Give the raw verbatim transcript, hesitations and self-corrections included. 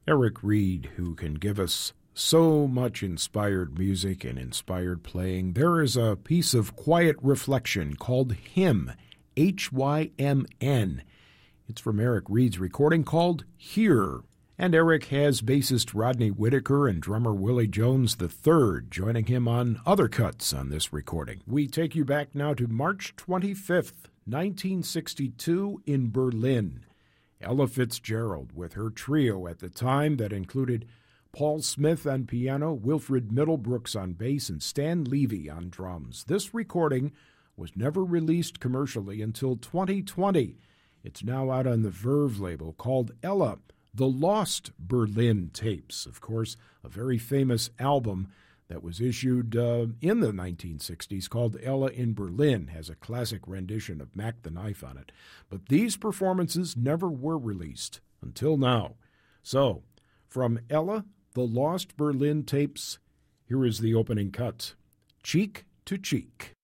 Eric Reed, who can give us so much inspired music and inspired playing. There is a piece of quiet reflection called Hymn, H Y M N. It's from Eric Reed's recording called Here. And Eric has bassist Rodney Whitaker and drummer Willie Jones the third joining him on other cuts on this recording. We take you back now to March twenty-fifth, nineteen sixty-two in Berlin. Ella Fitzgerald with her trio at the time that included Paul Smith on piano, Wilfred Middlebrooks on bass, and Stan Levy on drums. This recording was never released commercially until twenty twenty. It's now out on the Verve label called Ella, The Lost Berlin Tapes. Of course, a very famous album that was issued uh, in the nineteen sixties called Ella in Berlin, has a classic rendition of Mac the Knife on it. But these performances never were released until now. So, from Ella, The Lost Berlin Tapes, here is the opening cut, Cheek to Cheek.